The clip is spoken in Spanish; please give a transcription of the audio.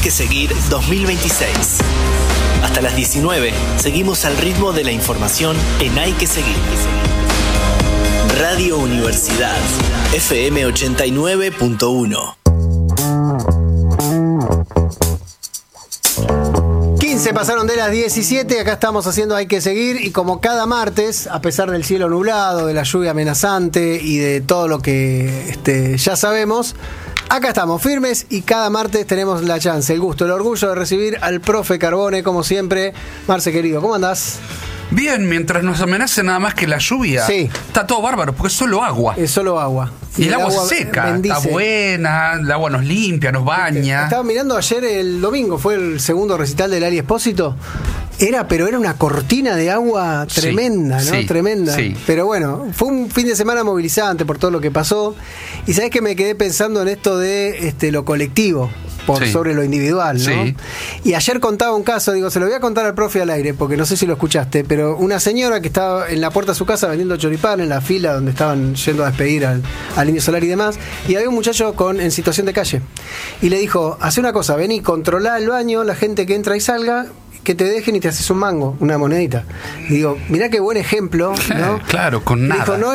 que seguir 2026. Hasta las 19 seguimos al ritmo de la información en Hay que seguir. Radio Universidad, FM 89.1. 15 pasaron de las 17, acá estamos haciendo Hay que seguir, y como cada martes, a pesar del cielo nublado, de la lluvia amenazante y de todo lo que ya sabemos, acá estamos firmes y cada martes tenemos la chance, el gusto, el orgullo de recibir al profe Carbone, como siempre. Marce, querido, ¿cómo andás? Bien, mientras nos amenace nada más que la lluvia, sí, está todo bárbaro, porque es solo agua. Es solo agua. Y el agua se seca, bendice. está buena, el agua nos limpia, nos baña. Estaba mirando ayer, el domingo, fue el segundo recital del Ari Espósito. Era una cortina de agua tremenda, sí, ¿no? Sí, tremenda. sí. Pero bueno, fue un fin de semana movilizante por todo lo que pasó. Y sabés que me quedé pensando en esto de lo colectivo sobre lo individual, ¿no? Sí. Y ayer contaba un caso, se lo voy a contar al profe al aire, porque no sé si lo escuchaste, pero una señora que estaba en la puerta de su casa vendiendo choripán en la fila donde estaban yendo a despedir al Indio Solari y demás, y había un muchacho en situación de calle. Y le dijo, hace una cosa, vení, controlá el baño, la gente que entra y salga, que te dejen y te haces un mango, una monedita. Y digo, mirá qué buen ejemplo, ¿no? Claro, con nada. Dijo, no